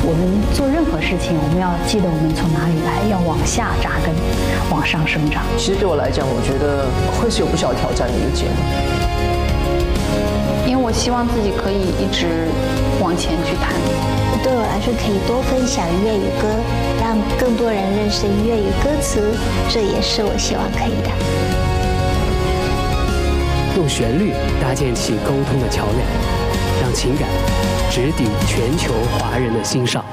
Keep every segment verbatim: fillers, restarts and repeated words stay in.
我们做任何事情，我们要记得我们从哪里来，要往下扎根，往上生长。 其实对我来讲，我觉得会是有不小挑战的一个节目， 因为我希望自己可以一直往前去谈。 对我来说，可以多分享粤语歌，让更多人认识粤语歌词，这也是我希望可以的。 用旋律搭建起沟通的桥梁，让情感直抵全球华人的心上。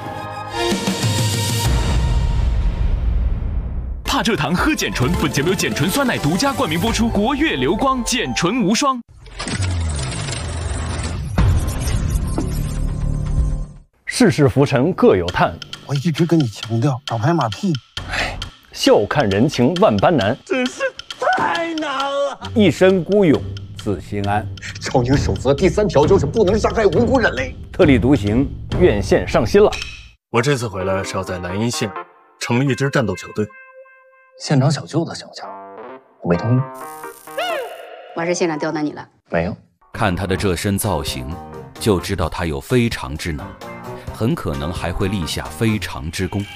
帕蔗糖喝碱醇，本节目由碱醇酸奶独家冠名播出，国悦流光碱醇无双。 世事浮沉各有叹， 我一直跟你强调少拍马屁。 哎，笑看人情万般难， 真是太难了。 一身孤勇自心安。 少年守则第三条就是不能杀害无辜人类。 特立独行， 院线上新了。 我这次回来是要在南阴县成立一支战斗小队。 县长小舅的形象，我没同意。 我还是县长刁难你了？ 没有。 看他的这身造型，就知道他有非常之能。很可能还会立下非常之功。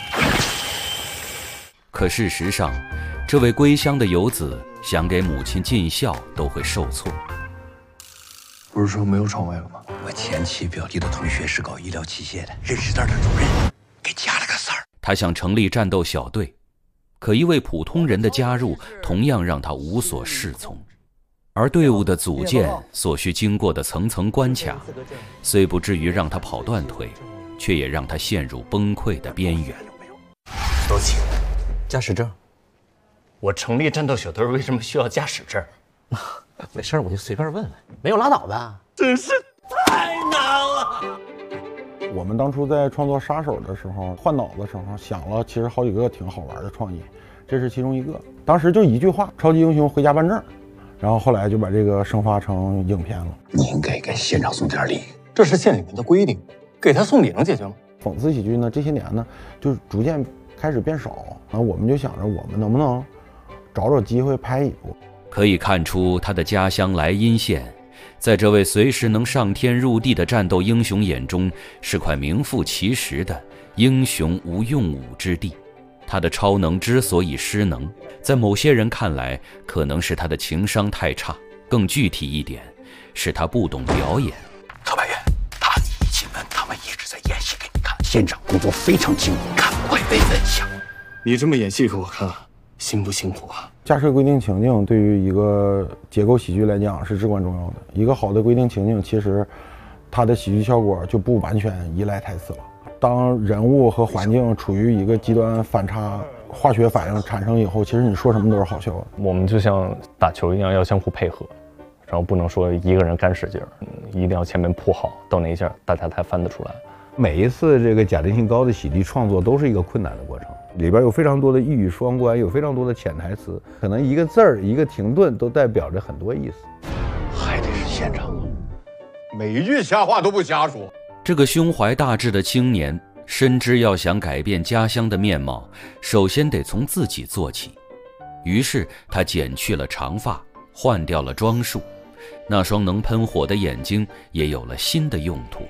可事实上，这位归乡的游子想给母亲尽孝都会受挫。 不是说没有床位了吗？ 我前妻表弟的同学是搞医疗器械的，认识那儿的主任，给加了个事儿。 他想成立战斗小队，可一位普通人的加入同样让他无所适从。而队伍的组建所需经过的层层关卡，虽不至于让他跑断腿，却也让他陷入崩溃的边缘。 多奇，驾驶证。我成立战斗小队为什么需要驾驶证？ 没事，我就随便问问，没有拉倒呗。 真是太难了。 我们当初在创作杀手的时候，换脑的时候想了，其实好几个挺好玩的创意，这是其中一个。当时就一句话：超级英雄回家办证。然后后来就把这个生发成影片了。 你应该给县长送点礼， 这是县里面的规定。给他送礼能解决吗？ 讽刺喜剧呢，这些年呢，就逐渐开始变少。然后我们就想着，我们能不能找找机会拍一部？ 可以看出，他的家乡莱阴县，在这位随时能上天入地的战斗英雄眼中，是块名副其实的英雄无用武之地。他的超能之所以失能，在某些人看来，可能是他的情商太差，更具体一点，是他不懂表演。 特派员，打你一进门，他们一直在演戏给你看。县长工作非常精明，赶快被分享。 你这么演戏给我看，辛不辛苦啊？ 架设规定情境对于一个结构喜剧来讲是至关重要的。一个好的规定情境，其实它的喜剧效果就不完全依赖台词了。当人物和环境处于一个极端反差，化学反应产生以后，其实你说什么都是好笑的。 我们就像打球一样，要相互配合，然后不能说一个人干使劲儿，一定要前面铺好，到那一下大家才翻得出来。 每一次这个假定性高的喜剧创作都是一个困难的过程，里边有非常多的一语双关，有非常多的潜台词，可能一个字儿一个停顿都代表着很多意思。 还得是县长啊， 每一句瞎话都不瞎说。 这个胸怀大志的青年深知要想改变家乡的面貌，首先得从自己做起。于是他剪去了长发，换掉了装束，那双能喷火的眼睛也有了新的用途。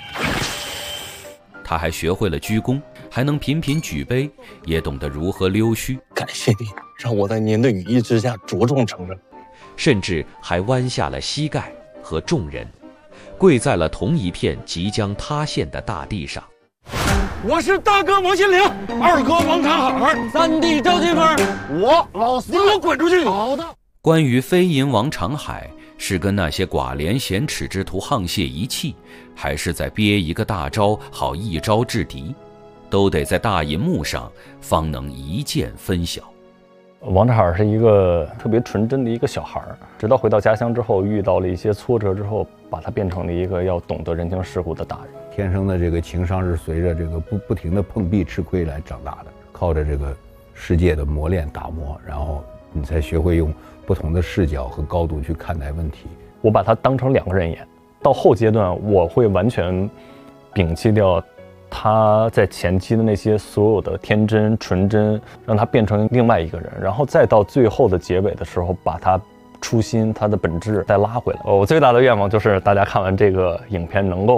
他还学会了鞠躬，还能频频举杯，也懂得如何溜须。 感谢你，让我在您的羽翼之下茁壮成长， 甚至还弯下了膝盖和众人跪在了同一片即将塌陷的大地上。 我是大哥王心凌，二哥王长海，三弟赵金芬，我老四，你给我滚出去！好的。 关于飞银王长海是跟那些寡廉鲜耻之徒沆瀣一气，还是在憋一个大招好一招制敌，都得在大银幕上方能一见分晓。 王长海是一个特别纯真的一个小孩，直到回到家乡之后，遇到了一些挫折之后，把他变成了一个要懂得人情世故的大人。 天生的这个情商是随着这个不不停的碰壁吃亏来长大的，靠着这个世界的磨练打磨，然后你才学会用不同的视角和高度去看待问题。 我把他当成两个人演，到后阶段我会完全摒弃掉他在前期的那些所有的天真纯真，让他变成另外一个人，然后再到最后的结尾的时候，把他初心他的本质再拉回来。我最大的愿望就是大家看完这个影片能够